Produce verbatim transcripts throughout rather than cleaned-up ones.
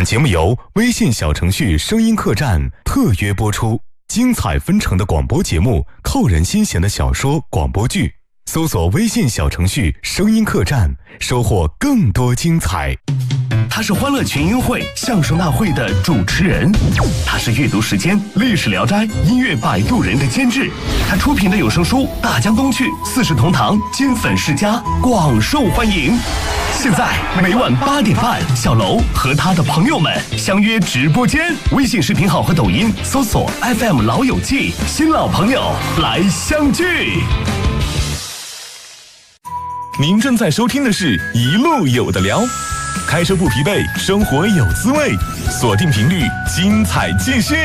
本节目由微信小程序声音客栈特约播出，精彩纷呈的广播节目，扣人心弦的小说广播剧，搜索微信小程序声音客栈，收获更多精彩。 他是欢乐群英会相声大会的主持人，他是阅读时间历史聊斋音乐摆渡人的监制，他出品的有声书《大江东去》四世同堂金粉世家广受欢迎。现在每晚八点半，小楼和他的朋友们相约直播间，微信视频号和抖音搜索 F M 老友记，新老朋友来相聚。您正在收听的是一路有的聊，开车不疲惫，生活有滋味，锁定频率，精彩继续。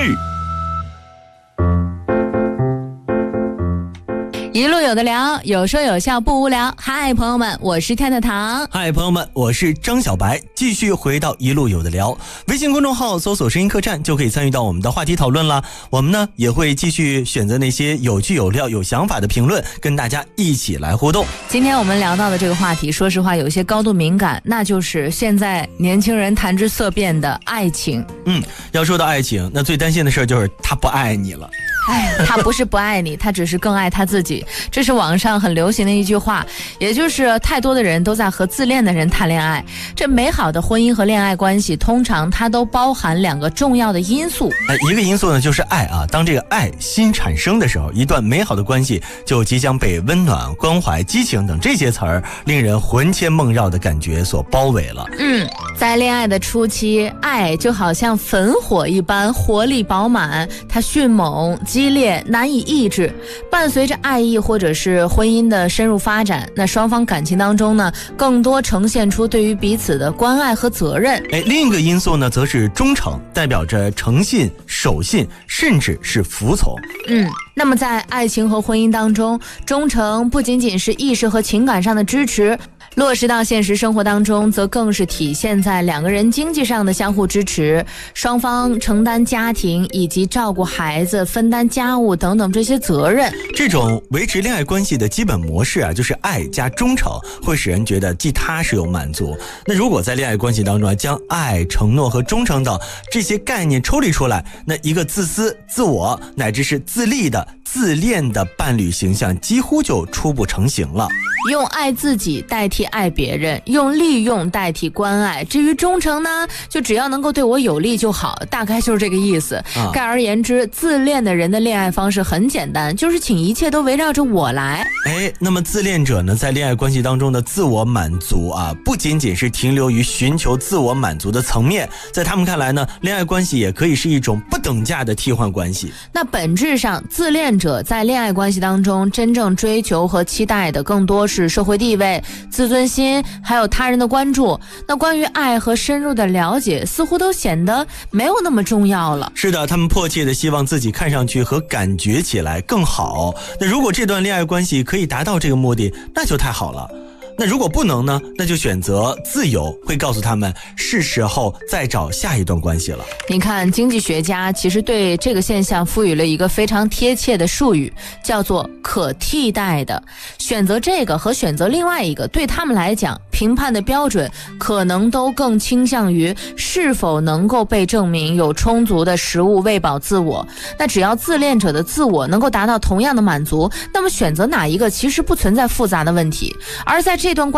一路有的聊，有说有笑不无聊。嗨，朋友们，我是太太糖。 嗨，朋友们，我是张小白。继续回到一路有的聊，微信公众号搜索声音客栈就可以参与到我们的话题讨论了。我们呢也会继续选择那些有趣有料有想法的评论，跟大家一起来互动。 今天我们聊到的这个话题，说实话有一些高度敏感，那就是现在年轻人谈之色变的爱情。 嗯，要说到爱情，那最担心的事就是他不爱你了。 哎，他不是不爱你，他只是更爱他自己。这是网上很流行的一句话，也就是太多的人都在和自恋的人谈恋爱。这美好的婚姻和恋爱关系，通常它都包含两个重要的因素。 哎，一个因素呢就是爱啊，当这个爱新产生的时候，一段美好的关系就即将被温暖、关怀、激情等这些词儿令人魂牵梦绕的感觉所包围了。 嗯，在恋爱的初期，爱就好像焚火一般，活力饱满，它迅猛激烈，难以抑制。伴随着爱意或者是婚姻的深入发展，那双方感情当中呢，更多呈现出对于彼此的关爱和责任。 哎，另一个因素呢，则是忠诚，代表着诚信、守信，甚至是服从。 嗯，那么在爱情和婚姻当中，忠诚不仅仅是意识和情感上的支持，落实到现实生活当中，则更是体现在两个人经济上的相互支持，双方承担家庭以及照顾孩子、分担家务等等这些责任。 这种维持恋爱关系的基本模式啊，就是爱加忠诚，会使人觉得既踏实又满足。那如果在恋爱关系当中啊，将爱、承诺和忠诚等这些概念抽离出来，那一个自私、自我乃至是自利的、自恋的伴侣形象几乎就初步成型了。 用爱自己代替爱别人，用利用代替关爱。至于忠诚呢，就只要能够对我有利就好，大概就是这个意思。啊、概而言之，自恋的人的恋爱方式很简单，就是请一切都围绕着我来。 哎，那么自恋者呢，在恋爱关系当中的自我满足啊，不仅仅是停留于寻求自我满足的层面，在他们看来呢，恋爱关系也可以是一种不等价的替换关系。 那本质上，自恋者在恋爱关系当中真正追求和期待的更多是社会地位、自尊心，还有他人的关注。那关于爱和深入的了解，似乎都显得没有那么重要了。 是的，他们迫切的希望自己看上去和感觉起来更好。那如果这段恋爱关系可以达到这个目的，那就太好了。那如果不能呢，那就选择自由，会告诉他们是时候再找下一段关系了。 你看，经济学家其实对这个现象赋予了一个非常贴切的术语，叫做可替代的。选择这个和选择另外一个，对他们来讲，评判的标准可能都更倾向于是否能够被证明有充足的食物喂饱自我。那只要自恋者的自我能够达到同样的满足，那么选择哪一个其实不存在复杂的问题。而在这段关